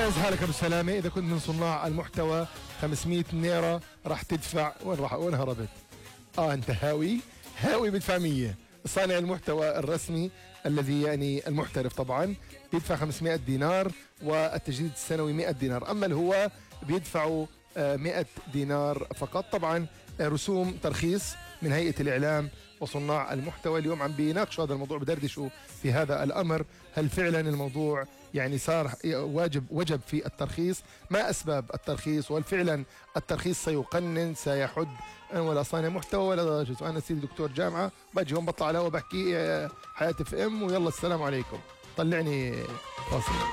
الله يزهلك بالسلامة. إذا كنت من صناع المحتوى 500 ليرة راح تدفع. وين هربت؟ أنت هاوي بدفع 100. صانع المحتوى الرسمي الذي يعني المحترف طبعا بيدفع 500 دينار والتجديد السنوي 100 دينار. أما اللي هو بيدفعوا 100 دينار فقط. طبعا رسوم ترخيص من هيئة الإعلام وصناع المحتوى. اليوم عم بيناقشوا هذا الموضوع، بدردشوا في هذا الأمر. هل فعلا الموضوع يعني صار وجب في الترخيص؟ ما أسباب الترخيص؟ وهل فعلا الترخيص سيقنن سيحد ولا صانع محتوى ولا جزء؟ أنا سيدي دكتور جامعة، باجي هون بطلع على الهواء بحكي حياة FM ويلا السلام عليكم. طلعني فاصل.